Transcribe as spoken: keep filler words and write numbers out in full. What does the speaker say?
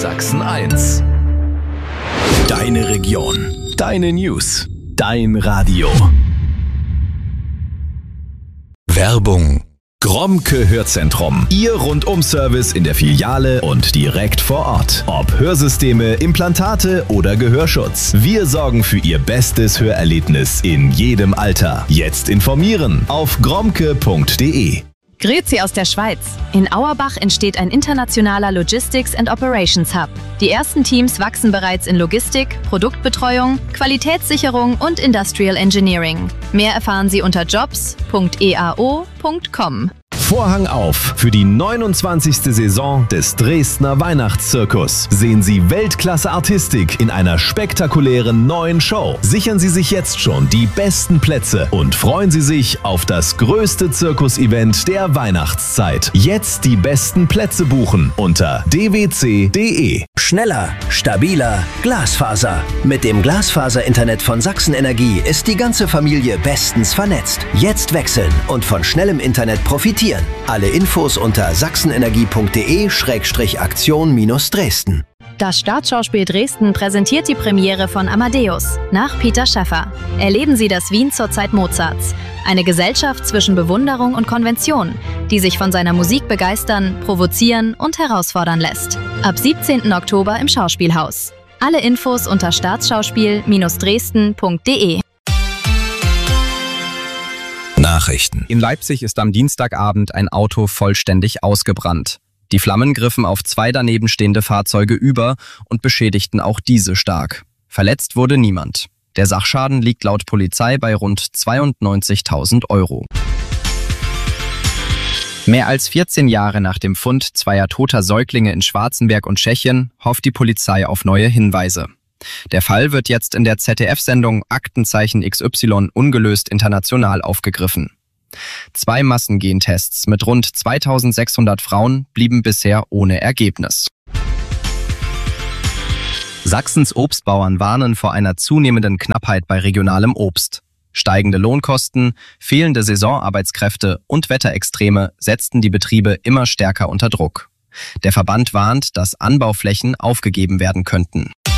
Sachsen eins. Deine Region, deine News, dein Radio. Werbung. Grommke Hörzentrum. Ihr Rundum-Service in der Filiale und direkt vor Ort. Ob Hörsysteme, Implantate oder Gehörschutz. Wir sorgen für Ihr bestes Hörerlebnis in jedem Alter. Jetzt informieren auf grommke punkt de. Grüezi aus der Schweiz. In Auerbach entsteht ein internationaler Logistics and Operations Hub. Die ersten Teams wachsen bereits in Logistik, Produktbetreuung, Qualitätssicherung und Industrial Engineering. Mehr erfahren Sie unter jobs punkt e a o punkt com. Vorhang auf für die neunundzwanzigste Saison des Dresdner Weihnachtszirkus. Sehen Sie Weltklasse-Artistik in einer spektakulären neuen Show. Sichern Sie sich jetzt schon die besten Plätze und freuen Sie sich auf das größte Zirkus-Event der Weihnachtszeit. Jetzt die besten Plätze buchen unter d w c punkt de. Schneller, stabiler, Glasfaser. Mit dem Glasfaser-Internet von Sachsen Energie ist die ganze Familie bestens vernetzt. Jetzt wechseln und von schnellem Internet profitieren. Alle Infos unter sachsenenergie punkt de Schrägstrich Aktion minus Dresden. Das Staatsschauspiel Dresden präsentiert die Premiere von Amadeus nach Peter Schaffer. Erleben Sie das Wien zur Zeit Mozarts. Eine Gesellschaft zwischen Bewunderung und Konvention, die sich von seiner Musik begeistern, provozieren und herausfordern lässt. Ab siebzehnten Oktober im Schauspielhaus. Alle Infos unter staatsschauspiel Bindestrich dresden punkt de. Nachrichten. In Leipzig ist am Dienstagabend ein Auto vollständig ausgebrannt. Die Flammen griffen auf zwei daneben stehende Fahrzeuge über und beschädigten auch diese stark. Verletzt wurde niemand. Der Sachschaden liegt laut Polizei bei rund zweiundneunzigtausend Euro. Mehr als vierzehn Jahre nach dem Fund zweier toter Säuglinge in Schwarzenberg und Tschechien hofft die Polizei auf neue Hinweise. Der Fall wird jetzt in der Z D F-Sendung Aktenzeichen X Y ungelöst international aufgegriffen. Zwei Massengentests mit rund zweitausendsechshundert Frauen blieben bisher ohne Ergebnis. Sachsens Obstbauern warnen vor einer zunehmenden Knappheit bei regionalem Obst. Steigende Lohnkosten, fehlende Saisonarbeitskräfte und Wetterextreme setzten die Betriebe immer stärker unter Druck. Der Verband warnt, dass Anbauflächen aufgegeben werden könnten.